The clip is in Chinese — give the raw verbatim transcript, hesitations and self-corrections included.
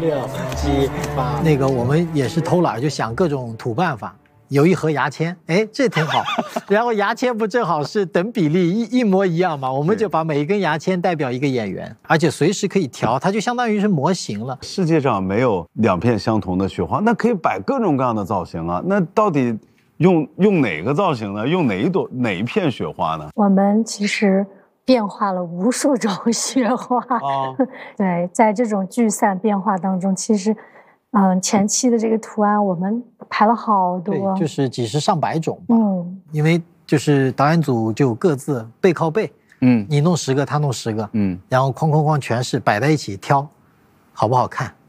六七八。那个我们也是偷懒，就想各种土办法。有一盒牙签，哎，这挺好。然后牙签不正好是等比例一一模一样嘛？我们就把每一根牙签代表一个演员，而且随时可以调，它就相当于是模型了。 世界上没有两片相同的雪花，那可以摆各种各样的造型啊。那到底用用哪个造型呢？用哪一朵哪一片雪花呢？ 我们其实变化了无数种雪花。哦，对，在这种聚散变化当中，其实。嗯，前期的这个图案我们排了好多， 对，就是几十上百种吧。嗯，因为就是导演组就各自背靠背，嗯，你弄十个，他弄十个，嗯，然后哐哐哐全是摆在一起挑，好不好看？